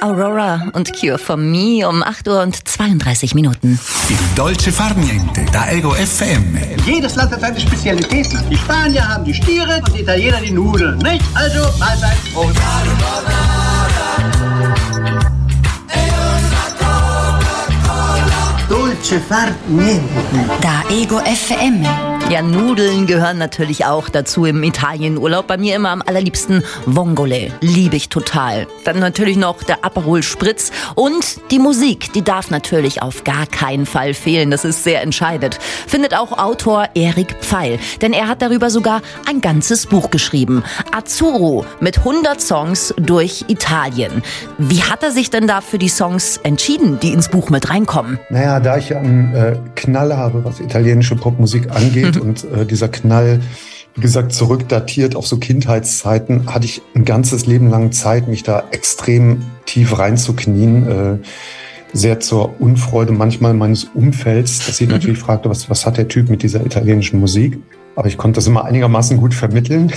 Aurora und Cure for Me um 8:32 Uhr. Il dolce far niente, da Ego FM. Jedes Land hat seine Spezialitäten. Die Spanier haben die Stiere und die Italiener die Nudeln, nicht? Also, Mahlzeit. Dolce far niente. Da Ego FM. Ja, Nudeln gehören natürlich auch dazu im Italienurlaub. Bei mir immer am allerliebsten Vongole. Liebe ich total. Dann natürlich noch der Aperol Spritz und die Musik. Die darf natürlich auf gar keinen Fall fehlen. Das ist sehr entscheidend. Findet auch Autor Erik Pfeil. Denn er hat darüber sogar ein ganzes Buch geschrieben. Azzurro mit 100 Songs durch Italien. Wie hat er sich denn da für die Songs entschieden, die ins Buch mit reinkommen? Naja, da ich einen Knall habe, was italienische Popmusik angeht, und dieser Knall, wie gesagt, zurückdatiert auf so Kindheitszeiten, hatte ich ein ganzes Leben lang Zeit, mich da extrem tief reinzuknien. Sehr zur Unfreude manchmal meines Umfelds, dass ich natürlich fragte, was hat der Typ mit dieser italienischen Musik? Aber ich konnte das immer einigermaßen gut vermitteln.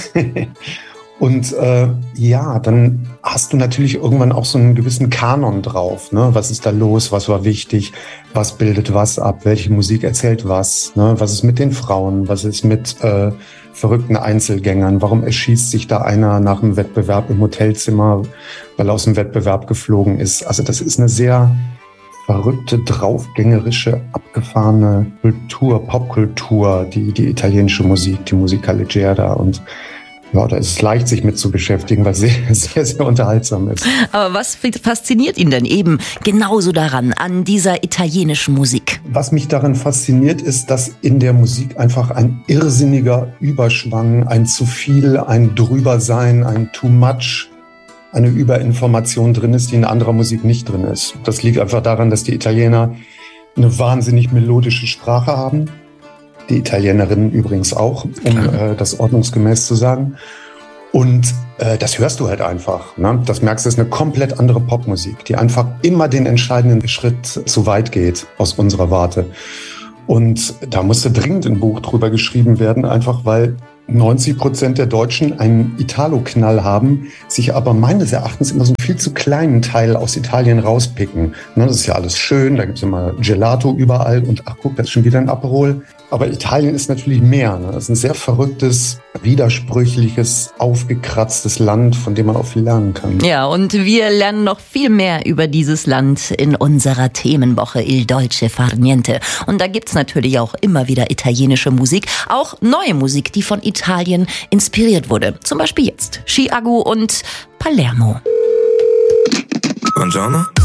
Und dann hast du natürlich irgendwann auch so einen gewissen Kanon drauf. Ne? Was ist da los? Was war wichtig? Was bildet was ab? Welche Musik erzählt was? Ne? Was ist mit den Frauen? Was ist mit verrückten Einzelgängern? Warum erschießt sich da einer nach einem Wettbewerb im Hotelzimmer, weil er aus dem Wettbewerb geflogen ist? Also das ist eine sehr verrückte, draufgängerische, abgefahrene Kultur, Popkultur, die italienische Musik, die Musica Leggera. Und ja, da ist es leicht, sich mit zu beschäftigen, was sehr, sehr, sehr unterhaltsam ist. Aber was fasziniert ihn denn eben genauso daran, an dieser italienischen Musik? Was mich daran fasziniert, ist, dass in der Musik einfach ein irrsinniger Überschwang, ein zu viel, ein Drübersein, ein too much, eine Überinformation drin ist, die in anderer Musik nicht drin ist. Das liegt einfach daran, dass die Italiener eine wahnsinnig melodische Sprache haben. Die Italienerinnen übrigens auch, um das ordnungsgemäß zu sagen. Und das hörst du halt einfach. Ne? Das merkst du, ist eine komplett andere Popmusik, die einfach immer den entscheidenden Schritt zu weit geht, aus unserer Warte. Und da musste dringend ein Buch drüber geschrieben werden, einfach weil 90% der Deutschen einen Italo-Knall haben, sich aber meines Erachtens immer so einen viel zu kleinen Teil aus Italien rauspicken. Das ist ja alles schön, da gibt es immer Gelato überall und ach guck, das ist schon wieder ein Aperol. Aber Italien ist natürlich mehr. Das ist ein sehr verrücktes, widersprüchliches, aufgekratztes Land, von dem man auch viel lernen kann. Ja, und wir lernen noch viel mehr über dieses Land in unserer Themenwoche Il Dolce Far Niente. Und da gibt's natürlich auch immer wieder italienische Musik, auch neue Musik, die von Italien inspiriert wurde. Zum Beispiel jetzt Chiago und Palermo. Buongiorno.